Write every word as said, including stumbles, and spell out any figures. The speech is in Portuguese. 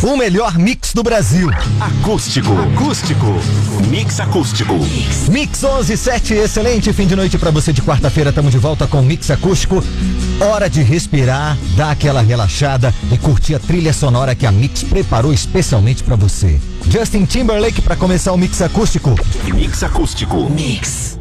O melhor mix do Brasil. Acústico. Acústico. Mix acústico. Mix onze e sete, excelente fim de noite pra você de quarta-feira. Estamos de volta com o Mix Acústico. Hora de respirar, dar aquela relaxada e curtir a trilha sonora que a Mix preparou especialmente pra você. Justin Timberlake pra começar o Mix Acústico. Mix acústico. Mix.